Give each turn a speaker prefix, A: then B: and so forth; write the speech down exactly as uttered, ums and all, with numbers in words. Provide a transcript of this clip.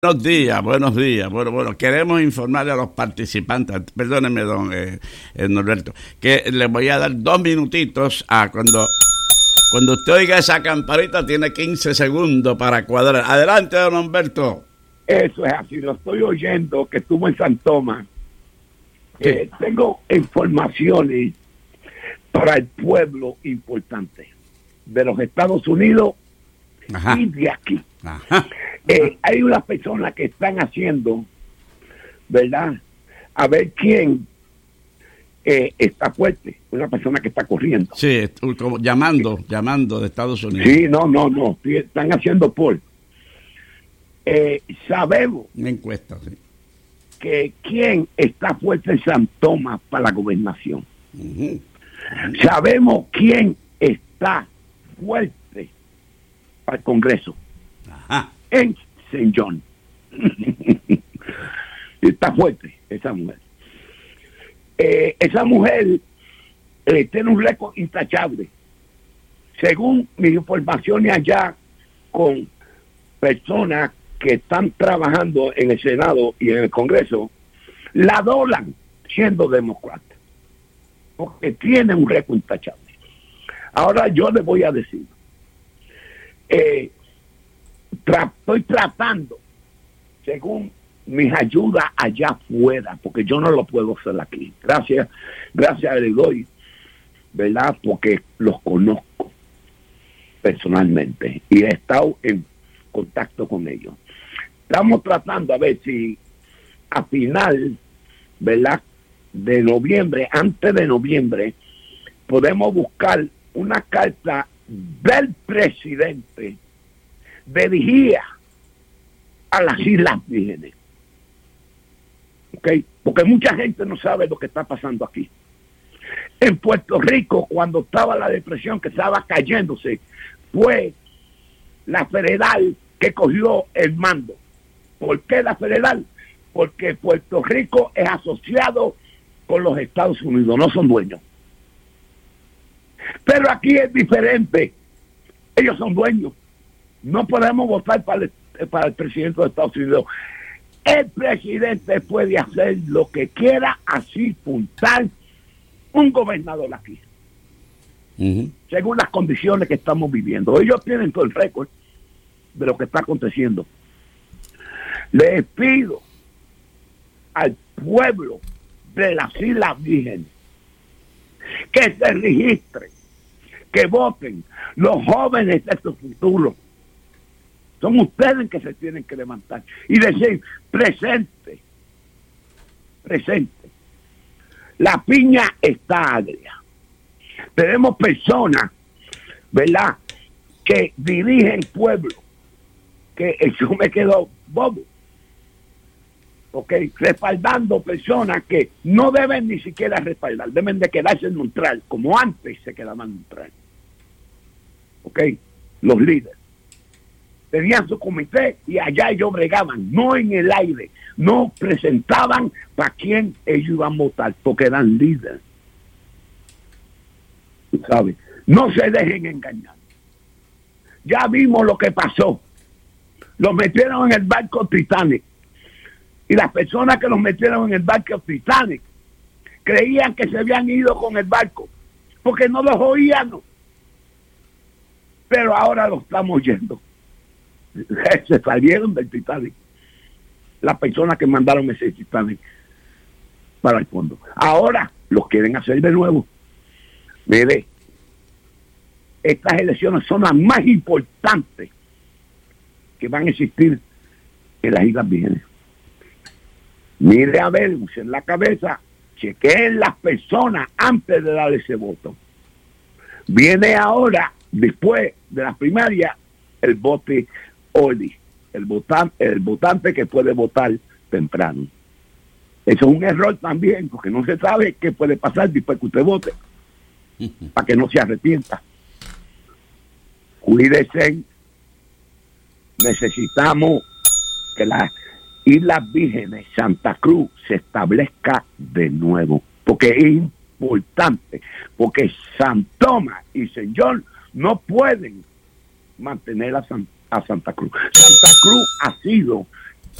A: Buenos días, buenos días. Bueno, bueno, queremos informarle a los participantes, perdónenme, don eh, eh, Norberto, que les voy a dar dos minutitos a cuando cuando usted oiga esa campanita, tiene quince segundos para cuadrar. Adelante, don Norberto.
B: Eso es así, lo estoy oyendo, que estuvo en San Tomás. Eh, tengo informaciones para el pueblo importante de los Estados Unidos. Ajá. Y de aquí. Ajá. Eh, hay unas personas que están haciendo, ¿verdad? A ver quién eh, está fuerte. Una persona que está corriendo.
A: Sí, como llamando, eh, llamando de Estados Unidos.
B: Sí, no, no, no. Están haciendo por. Eh, sabemos.
A: Una encuesta, sí.
B: Que quién está fuerte en San Tomás para la gobernación. Uh-huh. Uh-huh. Sabemos quién está fuerte para el Congreso. Ajá. En Saint John. Está fuerte esa mujer. Eh, esa mujer eh, tiene un récord intachable. Según mis informaciones allá con personas que están trabajando en el Senado y en el Congreso, la doblan siendo demócrata. Porque tiene un récord intachable. Ahora yo les voy a decir, eh, Tra- estoy tratando según mis ayudas allá afuera, porque yo no lo puedo hacer aquí. Gracias, gracias le doy, ¿verdad? Porque los conozco personalmente y he estado en contacto con ellos. Estamos tratando a ver si a final, ¿verdad?, de noviembre, antes de noviembre, podemos buscar una carta del presidente dirigía a las Islas Vírgenes. ¿Okay? Porque mucha gente no sabe lo que está pasando aquí. En Puerto Rico, cuando estaba la depresión que estaba cayéndose, fue la federal que cogió el mando. ¿Por qué la federal? Porque Puerto Rico es asociado con los Estados Unidos, no son dueños. Pero aquí es diferente. Ellos son dueños. No podemos votar para el, para el presidente de Estados Unidos. El presidente puede hacer lo que quiera, así puntar un gobernador aquí. Uh-huh. Según las condiciones que estamos viviendo. Ellos tienen todo el récord de lo que está aconteciendo. Les pido al pueblo de las Islas Vírgenes que se registren, que voten los jóvenes de su futuro. Son ustedes que se tienen que levantar y decir, presente, presente. La piña está agria. Tenemos personas, ¿verdad?, que dirigen el pueblo, que eso me quedó bobo. ¿Ok? Respaldando personas que no deben ni siquiera respaldar, deben de quedarse neutral, como antes se quedaban neutral. ¿Ok? Los líderes tenían su comité y allá ellos bregaban, no en el aire, no presentaban para quién ellos iban a votar, porque eran líderes. ¿Tú sabes? No se dejen engañar. Ya vimos lo que pasó. Los metieron en el barco Titanic. Y las personas que los metieron en el barco Titanic creían que se habían ido con el barco, porque no los oían. Pero ahora los estamos yendo. Se salieron del Titanic las personas que mandaron ese Titanic para el fondo. Ahora los quieren hacer de nuevo. Mire, estas elecciones son las más importantes que van a existir en las Islas Vírgenes. Mire a ver, usen la cabeza, chequeen las personas antes de dar ese voto. Viene ahora, después de las primarias, el vote early, el votante, el votante que puede votar temprano. Eso es un error también, porque no se sabe qué puede pasar después que usted vote, para que no se arrepienta. Cuídese. Necesitamos que las Islas Vírgenes, Santa Cruz, se establezca de nuevo, porque es importante, porque San Tomás y Saint John no pueden mantener a, San, a Santa Cruz. Santa Cruz ha sido